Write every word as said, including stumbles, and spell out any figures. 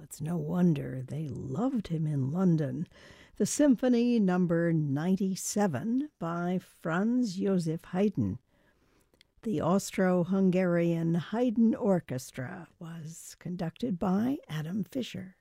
It's no wonder they loved him in London. The Symphony Number ninety-seven by Franz Joseph Haydn. The Austro-Hungarian Haydn Orchestra was conducted by Adam Fischer.